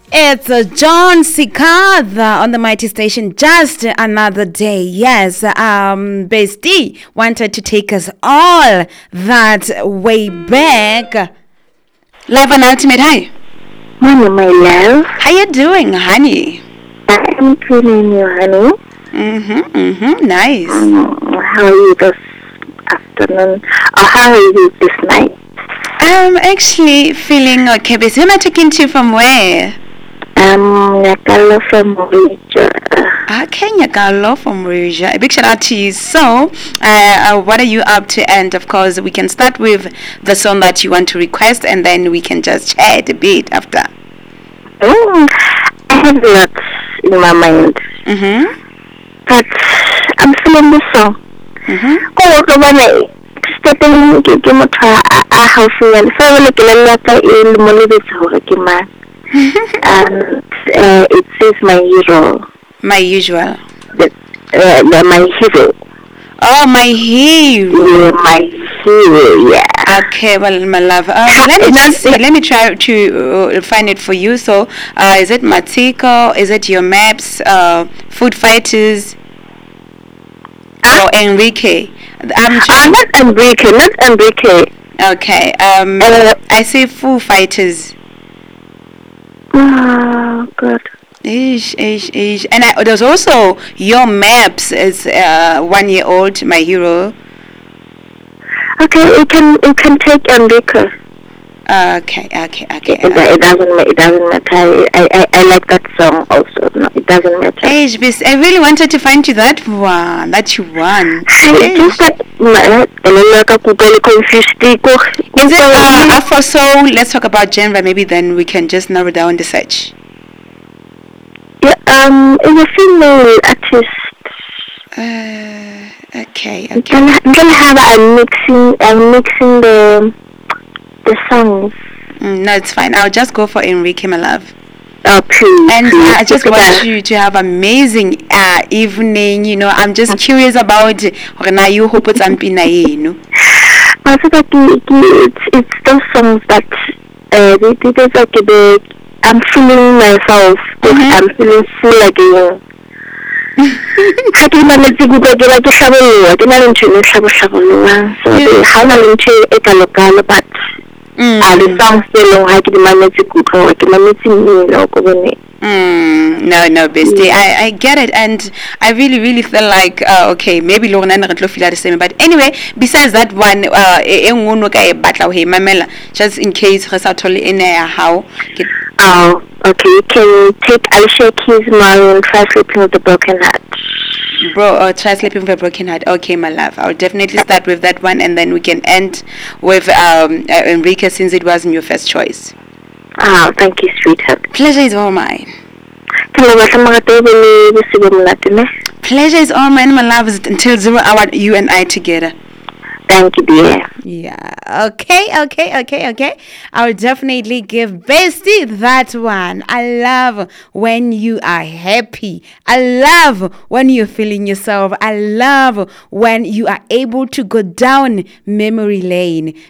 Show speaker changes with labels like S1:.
S1: It's John Sikada on the Mighty Station. Just another day. Yes, Bestie wanted to take us all that way back. Love and Ultimate, hi.
S2: Morning, my love.
S1: How you doing, honey?
S2: I am feeling you, honey.
S1: Nice.
S2: How are you this afternoon? Or how are you this night?
S1: I'm actually feeling okay. Bestie, who am I talking to from where?
S2: Nyakalo from Mauritius.
S1: Okay, Nyakalo from Mauritius. A big shout out to you. So, what are you up to? And of course, we can start with the song that you want to request, and then we can just chat a bit after.
S2: I have lots in my mind. But I'm feeling this song. Stepping ke motho a haufinyana fa le ke le ka e mo lebetse hore ke mang. It says my hero.
S1: My usual.
S2: My hero.
S1: Oh, my hero.
S2: Yeah, my hero, yeah.
S1: Okay, well, my love. Let me try to find it for you. So, is it Matiko? Is it your maps? Food Fighters? Or Enrique?
S2: Not Enrique.
S1: Okay. I say Foo Fighters.
S2: Oh, God.
S1: Ish. And there's also your maps as 1 year old, my hero.
S2: Okay, you can take Enrique.
S1: Okay.
S2: It doesn't matter. I like that song also. No, it doesn't matter.
S1: I really wanted to find you that one that you won.
S2: Just like
S1: Is it Afro Soul? Let's talk about genre. Maybe then we can just narrow down the search.
S2: Yeah, it's a female artist.
S1: Okay.
S2: I'm gonna have I'm mixing the songs.
S1: No, it's fine. I'll just go for Enrique, my love.
S2: Oh, please.
S1: And I just want you to have amazing evening. You know, I'm just curious about now you hope it's
S2: I feel like it's those songs that it's like I'm feeling myself. I'm feeling full again. Ha ke manetse go ke la ke hlaboloa ke na le ntho e hlaboloa so ha na le ntho e ka lokalo but le songs tse leng ha ke di manetse go tloga ke manetse mmino go bone.
S1: No, bestie. I get it, and I really feel like okay, maybe Lorna and Retlo feel the same. But anyway, besides that one, just in case how.
S2: Oh, okay. You can take Alicia Keys' and Try Sleeping with a Broken Heart.
S1: Try Sleeping with a Broken Heart. Okay, my love. I'll definitely start with that one, and then we can end with Enrique since it wasn't your first choice.
S2: Oh, thank you, sweetheart.
S1: Pleasure is all mine.
S2: Pleasure
S1: is all mine, my love. Until 0 hour, you and I together.
S2: Thank you, dear.
S1: Yeah. Okay. I'll definitely give Bestie that one. I love when you are happy. I love when you're feeling yourself. I love when you are able to go down memory lane.